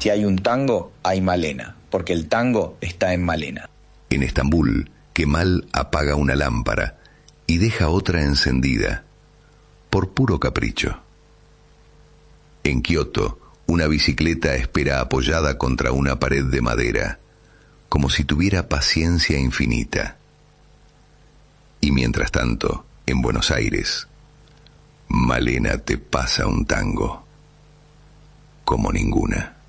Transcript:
Si hay un tango, hay Malena, porque el tango está en Malena. En Estambul, Kemal apaga una lámpara y deja otra encendida, por puro capricho. En Kioto, una bicicleta espera apoyada contra una pared de madera, como si tuviera paciencia infinita. Y mientras tanto, en Buenos Aires, Malena te pasa un tango como ninguna.